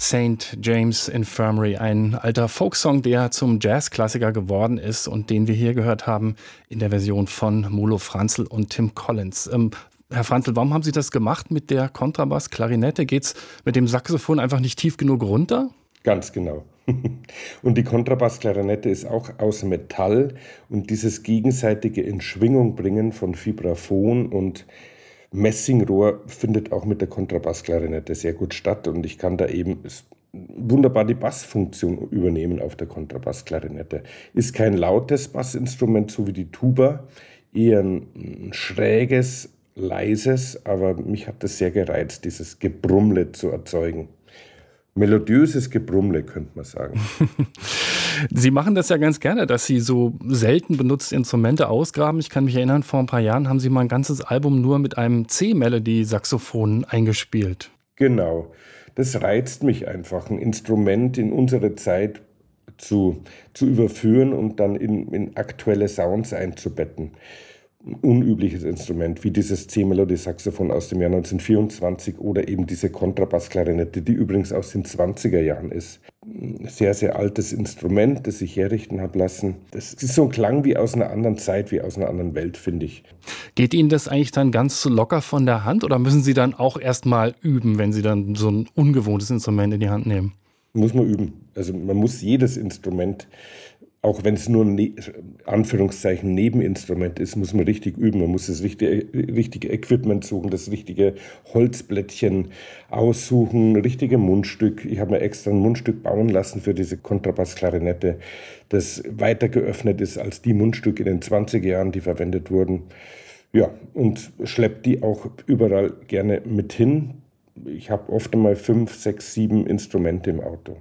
St. James Infirmary, ein alter Folksong, der zum Jazzklassiker geworden ist und den wir hier gehört haben in der Version von Molo Franzl und Tim Collins. Herr Franzl, warum haben Sie das gemacht mit der Kontrabass, Klarinette? Geht's mit dem Saxophon einfach nicht tief genug runter? Ganz genau. Und die Kontrabassklarinette ist auch aus Metall und dieses gegenseitige in Schwingung bringen von Vibraphon und Messingrohr findet auch mit der Kontrabassklarinette sehr gut statt und ich kann da eben wunderbar die Bassfunktion übernehmen auf der Kontrabassklarinette. Ist kein lautes Bassinstrument, so wie die Tuba, eher ein schräges, leises, aber mich hat das sehr gereizt, dieses Gebrummle zu erzeugen. Melodiöses Gebrummle, könnte man sagen. Sie machen das ja ganz gerne, dass Sie so selten benutzte Instrumente ausgraben. Ich kann mich erinnern, vor ein paar Jahren haben Sie mal ein ganzes Album nur mit einem C-Melody-Saxophon eingespielt. Genau, das reizt mich einfach, ein Instrument in unsere Zeit zu überführen und dann in aktuelle Sounds einzubetten. Ein unübliches Instrument, wie dieses C-Melody-Saxophon aus dem Jahr 1924 oder eben diese Kontrabassklarinette, die übrigens aus den 20er Jahren ist. Ein sehr, sehr altes Instrument, das ich herrichten habe lassen. Das ist so ein Klang wie aus einer anderen Zeit, wie aus einer anderen Welt, finde ich. Geht Ihnen das eigentlich dann ganz locker von der Hand oder müssen Sie dann auch erst mal üben, wenn Sie dann so ein ungewohntes Instrument in die Hand nehmen? Muss man üben. Also man muss jedes Instrument, auch wenn es nur ein Anführungszeichen Nebeninstrument ist, muss man richtig üben. Man muss das richtige Equipment suchen, das richtige Holzblättchen aussuchen, richtige Mundstück. Ich habe mir extra ein Mundstück bauen lassen für diese Kontrabassklarinette, das weiter geöffnet ist als die Mundstücke in den 20er Jahren, die verwendet wurden. Ja, und schleppt die auch überall gerne mit hin. Ich habe oft einmal 5, 6, 7 Instrumente im Auto.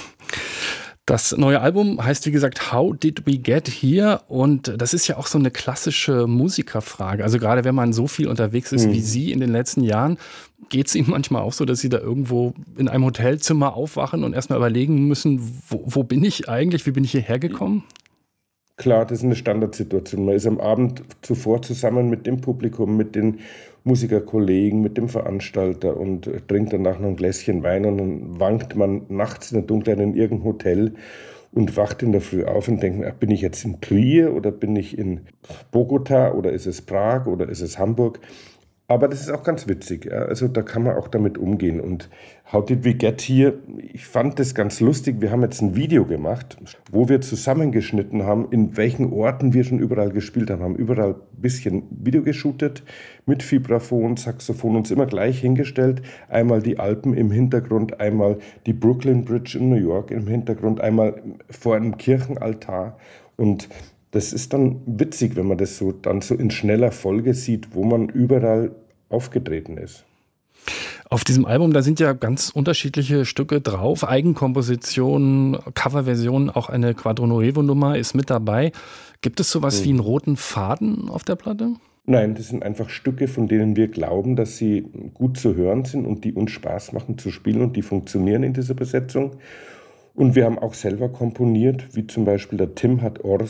Das neue Album heißt, wie gesagt, How Did We Get Here? Und das ist ja auch so eine klassische Musikerfrage. Also gerade wenn man so viel unterwegs ist wie Sie in den letzten Jahren, geht es Ihnen manchmal auch so, dass Sie da irgendwo in einem Hotelzimmer aufwachen und erstmal überlegen müssen, wo bin ich eigentlich, wie bin ich hierher gekommen? Klar, das ist eine Standardsituation. Man ist am Abend zuvor zusammen mit dem Publikum, mit den Musikerkollegen, mit dem Veranstalter und trinkt danach noch ein Gläschen Wein und dann wankt man nachts in der Dunkelheit in irgendein Hotel und wacht in der Früh auf und denkt, bin ich jetzt in Trier oder bin ich in Bogota oder ist es Prag oder ist es Hamburg? Aber das ist auch ganz witzig, ja. Also da kann man auch damit umgehen. Und How Did We Get Here? Ich fand das ganz lustig. Wir haben jetzt ein Video gemacht, wo wir zusammengeschnitten haben, in welchen Orten wir schon überall gespielt haben. Haben überall ein bisschen Video geshootet mit Vibraphon, Saxophon, uns immer gleich hingestellt. Einmal die Alpen im Hintergrund, einmal die Brooklyn Bridge in New York im Hintergrund, einmal vor einem Kirchenaltar. Und das ist dann witzig, wenn man das dann so in schneller Folge sieht, wo man überall aufgetreten ist. Auf diesem Album, da sind ja ganz unterschiedliche Stücke drauf, Eigenkompositionen, Coverversionen, auch eine Quadro Nuevo Nummer ist mit dabei. Gibt es sowas wie einen roten Faden auf der Platte? Nein, das sind einfach Stücke, von denen wir glauben, dass sie gut zu hören sind und die uns Spaß machen zu spielen und die funktionieren in dieser Besetzung. Und wir haben auch selber komponiert, wie zum Beispiel der Tim hat Ors